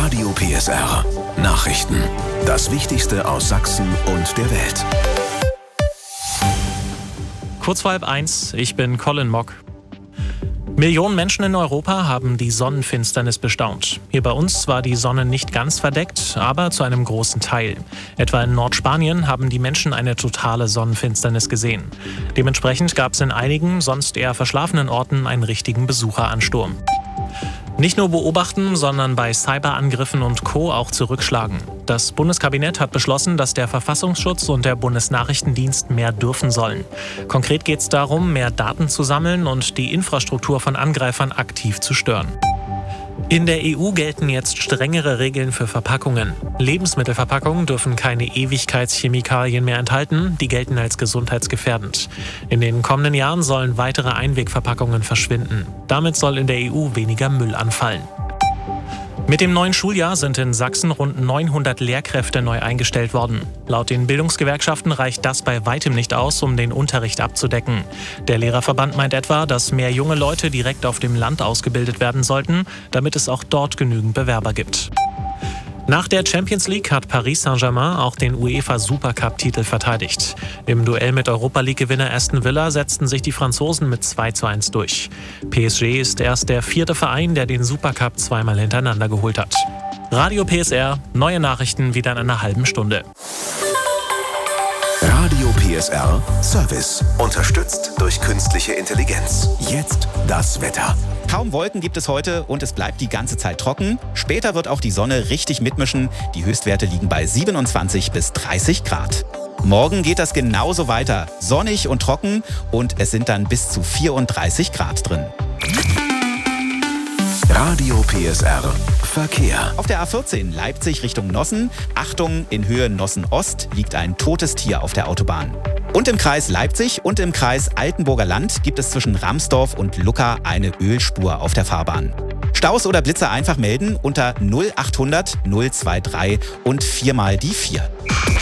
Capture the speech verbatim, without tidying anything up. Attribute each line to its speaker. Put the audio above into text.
Speaker 1: Radio P S R. Nachrichten. Das Wichtigste aus Sachsen und der Welt.
Speaker 2: Kurz vor halb eins, ich bin Colin Mock. Millionen Menschen in Europa haben die Sonnenfinsternis bestaunt. Hier bei uns war die Sonne nicht ganz verdeckt, aber zu einem großen Teil. Etwa in Nordspanien haben die Menschen eine totale Sonnenfinsternis gesehen. Dementsprechend gab es in einigen, sonst eher verschlafenen Orten einen richtigen Besucheransturm. Nicht nur beobachten, sondern bei Cyberangriffen und Co. auch zurückschlagen. Das Bundeskabinett hat beschlossen, dass der Verfassungsschutz und der Bundesnachrichtendienst mehr dürfen sollen. Konkret geht es darum, mehr Daten zu sammeln und die Infrastruktur von Angreifern aktiv zu stören. In der E U gelten jetzt strengere Regeln für Verpackungen. Lebensmittelverpackungen dürfen keine Ewigkeitschemikalien mehr enthalten, die gelten als gesundheitsgefährdend. In den kommenden Jahren sollen weitere Einwegverpackungen verschwinden. Damit soll in der E U weniger Müll anfallen. Mit dem neuen Schuljahr sind in Sachsen rund neunhundert Lehrkräfte neu eingestellt worden. Laut den Bildungsgewerkschaften reicht das bei weitem nicht aus, um den Unterricht abzudecken. Der Lehrerverband meint etwa, dass mehr junge Leute direkt auf dem Land ausgebildet werden sollten, damit es auch dort genügend Bewerber gibt. Nach der Champions League hat Paris Saint-Germain auch den UEFA-Supercup-Titel verteidigt. Im Duell mit Europa-League-Gewinner Aston Villa setzten sich die Franzosen mit zwei zu eins durch. P S G ist erst der vierte Verein, der den Supercup zweimal hintereinander geholt hat. Radio P S R, neue Nachrichten wieder in einer halben Stunde.
Speaker 1: Radio P S R Service. Unterstützt durch künstliche Intelligenz. Jetzt das Wetter.
Speaker 3: Kaum Wolken gibt es heute und es bleibt die ganze Zeit trocken. Später wird auch die Sonne richtig mitmischen. Die Höchstwerte liegen bei siebenundzwanzig bis dreißig Grad. Morgen geht das genauso weiter. Sonnig und trocken und es sind dann bis zu vierunddreißig Grad drin.
Speaker 1: Radio P S R Verkehr.
Speaker 3: Auf der A vierzehn Leipzig Richtung Nossen. Achtung, in Höhe Nossen Ost liegt ein totes Tier auf der Autobahn. Und im Kreis Leipzig und im Kreis Altenburger Land gibt es zwischen Ramsdorf und Lucca eine Ölspur auf der Fahrbahn. Staus oder Blitzer einfach melden unter null achthundert null drei drei und viermal die vier.